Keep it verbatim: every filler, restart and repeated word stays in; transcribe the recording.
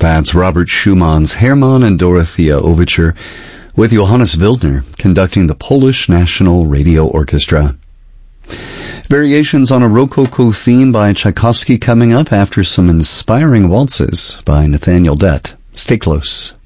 That's Robert Schumann's Hermann and Dorothea Overture, with Johannes Wildner conducting the Polish National Radio Orchestra. Variations on a Rococo theme by Tchaikovsky coming up after some inspiring waltzes by Nathaniel Dett. Stay close.